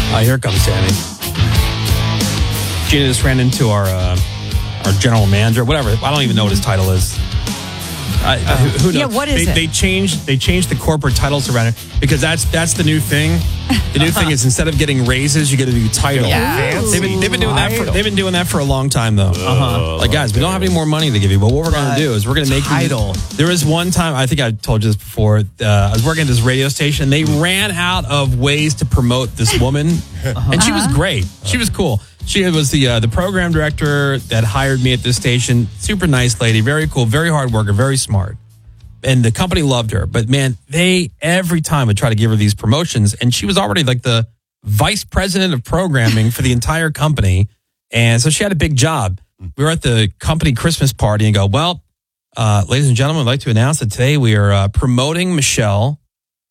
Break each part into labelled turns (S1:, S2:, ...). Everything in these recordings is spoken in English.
S1: Here comes Sammy. Gina just ran into our general manager, whatever. I don't even know what his title is. Who knows?
S2: Yeah, what is it?
S1: They changed the corporate titles around it because that's the new thing. The new thing is instead of getting raises, you get a new title.
S2: Yeah.
S1: They've been doing that for a long time though. Like guys, we don't have any more money to give you, but what we're going to do is we're going to make
S3: title.
S1: There was one time, I think I told you this before. I was working at this radio station. And they ran out of ways to promote this woman, and she was great. She was cool. She was the program director that hired me at this station. Super nice lady, very cool, very hard worker, very smart. And the company loved her. But man, they every time would try to give her these promotions. And she was already like the vice president of programming for the entire company. And so she had a big job. We were at the company Christmas party and go, well, ladies and gentlemen, I'd like to announce that today we are promoting Michelle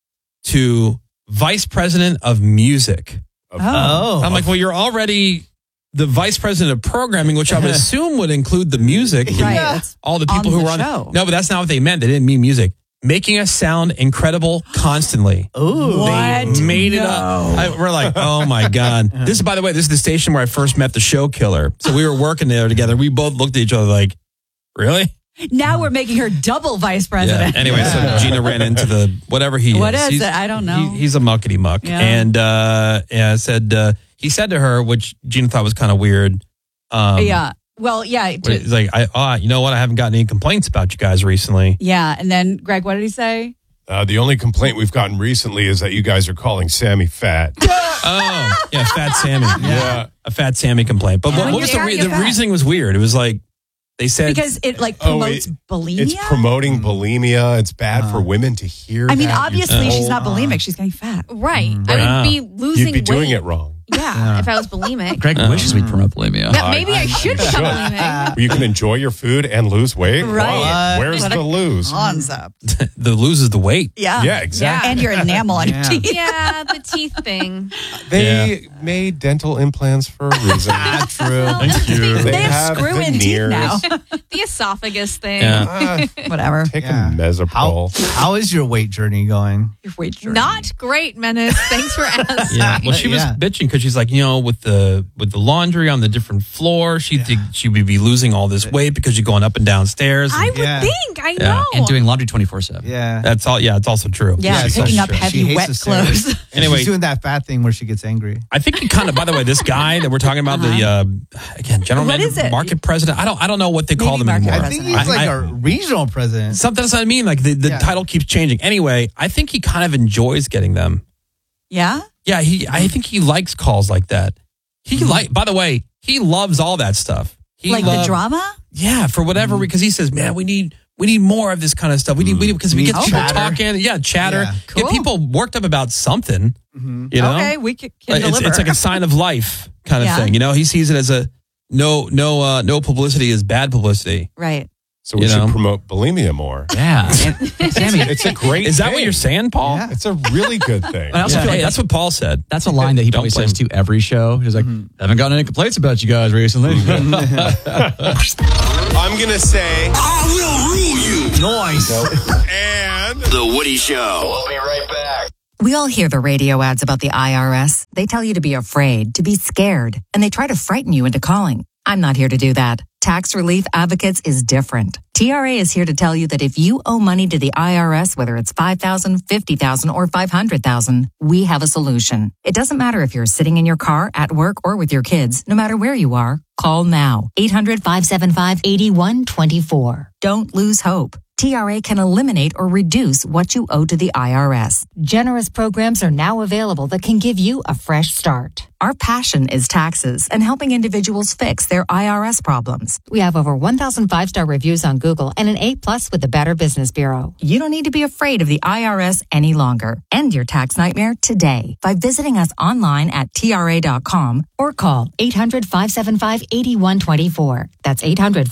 S1: to vice president of music.
S3: Oh.
S1: I'm like, well, you're already the vice president of programming, which I would assume would include the music.
S2: Right.
S1: All the people who were on
S2: show.
S1: No, but that's not what they meant. They didn't mean music. Making us sound incredible constantly.
S3: Ooh.
S1: They made it up. We're like, oh my God. This is, by the way, this is the station where I first met the show killer. So we were working there together. We both looked at each other like, really?
S2: Now we're making her double vice president.
S1: Yeah. Anyway, so Gina ran into the whatever he is.
S2: What is it? I don't know.
S1: He's a muckety muck.
S2: Yeah.
S1: And he said to her, which Gina thought was kind of weird.
S2: Yeah. Well, yeah.
S1: He's like, you know what? I haven't gotten any complaints about you guys recently.
S2: Yeah. And then, Greg, what did he say?
S4: The only complaint we've gotten recently is that you guys are calling Sammy fat.
S1: Oh, yeah, Fat Sammy.
S4: Yeah.
S1: A Fat Sammy complaint. But what was the reasoning was weird. It was like, they said
S2: because it like promotes bulimia.
S4: It's promoting bulimia. It's bad for women to hear.
S2: I mean,
S4: that.
S2: obviously she's not bulimic. She's getting fat.
S5: Right. I would be losing
S4: You'd be doing
S5: weight.
S4: it wrong.
S5: Yeah, if I was bulimic.
S6: Greg wishes we'd promote bulimia.
S5: Yeah, maybe I should become bulimic.
S4: You can enjoy your food and lose weight.
S2: Right.
S4: Wow. Where's
S2: What
S4: the
S2: a
S4: lose?
S2: Concept.
S1: the loses the weight.
S2: Yeah.
S4: Yeah, exactly.
S2: And your enamel on your teeth.
S5: Yeah, the teeth thing.
S4: They made dental implants for a reason.
S3: True.
S4: Thank you.
S2: They have screw-in teeth now.
S5: The esophagus thing.
S1: Yeah.
S2: Whatever.
S4: Take a Mesopol.
S3: How is your weight journey going?
S2: Your weight journey.
S5: Not great, Menace. Thanks for asking.
S1: Yeah. Well, she was bitching because she's like, with the laundry on the different floor, she would be losing all this weight because you're going up and down stairs.
S5: I would think. I know.
S6: And doing laundry 24/7.
S3: Yeah.
S1: That's all. Yeah, it's also true.
S2: Yeah,
S1: It's
S2: picking
S1: also
S2: up
S1: true.
S2: heavy wet clothes.
S1: Anyway.
S3: She's doing that fat thing where she gets angry.
S1: I think he kind of. By the way, this guy that we're talking about, the general
S2: What
S1: manager,
S2: is it?
S1: market president. I don't know what they call them
S2: market
S1: anymore.
S3: I think he's like a regional president.
S1: Something that's what I mean. Like the title keeps changing. Anyway, I think he kind of enjoys getting them.
S2: Yeah?
S1: Yeah, I think he likes calls like that. By the way, he loves all that stuff.
S2: The drama?
S1: Yeah, for whatever because he says, man, we need more of this kind of stuff. We need because we get people talking, chatter,
S2: Cool.
S1: get people worked up about something. You know,
S2: Okay, we can
S1: it's
S2: deliver.
S1: like a sign of life kind of thing. You know, he sees it as a no publicity is bad publicity.
S2: Right.
S4: So we should promote bulimia more.
S6: Yeah. And, Sammy,
S4: It's a great
S1: Is that
S4: thing.
S1: what you're saying, Paul?
S3: Yeah.
S4: It's a really good thing.
S6: I also feel like
S1: that's what Paul said.
S6: that's a line that he
S1: Don't
S6: probably
S1: blame
S6: says to every show. He's like, haven't gotten any complaints about you guys recently.
S4: I'm going to say,
S7: I will rule you.
S3: Noise.
S4: and
S7: The Woody Show. We'll be right back.
S8: We all hear the radio ads about the IRS. They tell you to be afraid, to be scared, and they try to frighten you into calling. I'm not here to do that. Tax Relief Advocates is different. TRA is here to tell you that if you owe money to the IRS, whether it's $5,000, $50,000, or $500,000, we have a solution. It doesn't matter if you're sitting in your car, at work, or with your kids. No matter where you are, call now. 800-575-8124. Don't lose hope. TRA can eliminate or reduce what you owe to the IRS. Generous programs are now available that can give you a fresh start. Our passion is taxes and helping individuals fix their IRS problems. We have over 1,000 5-star reviews on Google and an A+ with the Better Business Bureau. You don't need to be afraid of the IRS any longer. End your tax nightmare today by visiting us online at TRA.com or call 800-575-8124. That's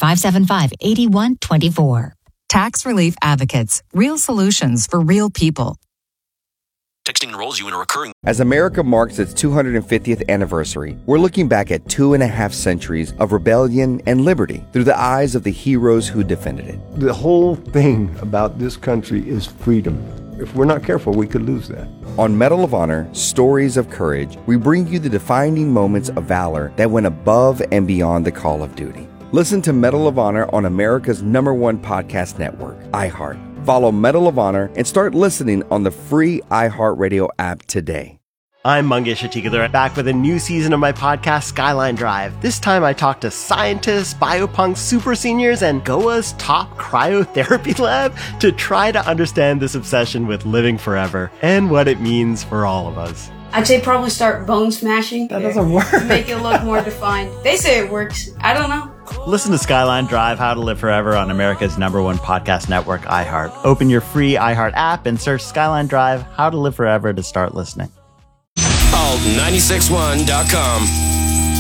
S8: 800-575-8124. Tax Relief Advocates. Real solutions for real people.
S7: Texting enrolls you in a recurring.
S9: As America marks its 250th anniversary, we're looking back at 2.5 centuries of rebellion and liberty through the eyes of the heroes who defended it.
S10: The whole thing about this country is freedom. If we're not careful, we could lose that.
S9: On Medal of Honor, Stories of Courage, we bring you the defining moments of valor that went above and beyond the call of duty. Listen to Medal of Honor on America's #1 podcast network, iHeart. Follow Medal of Honor and start listening on the free iHeartRadio app today.
S11: I'm Mangesh Atikadar, back with a new season of my podcast, Skyline Drive. This time I talk to scientists, biopunks, super seniors, and Goa's top cryotherapy lab to try to understand this obsession with living forever and what it means for all of us.
S12: I'd say probably start bone smashing.
S11: That doesn't work.
S12: Make it look more defined. They say it works. I don't know.
S11: Listen to Skyline Drive, How to Live Forever on America's #1 podcast network, iHeart. Open your free iHeart app and search Skyline Drive, How to Live Forever to start listening.
S7: Alt961.com.